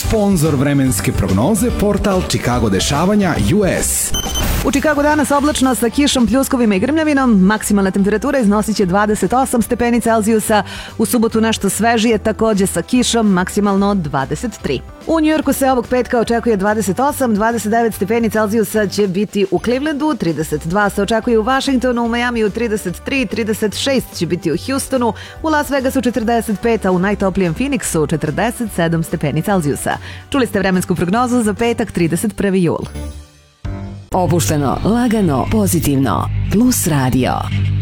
Sponzor vremenske prognoze portal Chicago dešavanja US. U Chicagu danas oblačno sa kišom, pljuskovima i grmljavinom. Maksimalna temperatura iznosit će 28 stepeni Celzijusa. U subotu nešto svežije, takođe sa kišom, maksimalno 23. U Njujorku se ovog petka očekuje 28, 29 stepeni Celzijusa će biti u Clevelandu, 32 se očekuje u Washingtonu, u Majamiju 33, 36 će biti u Houstonu, u Las Vegasu 45, a u najtoplijem Phoenixu 47 stepeni Celzijusa. Čuli ste vremensku prognozu za petak 31. jul. Opušteno, lagano, pozitivno. Plus radio.